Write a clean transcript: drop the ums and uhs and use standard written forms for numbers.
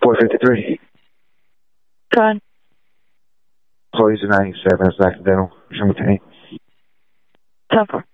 453. Go on. Poison 97 is accidental. Simultaneous. 10-4.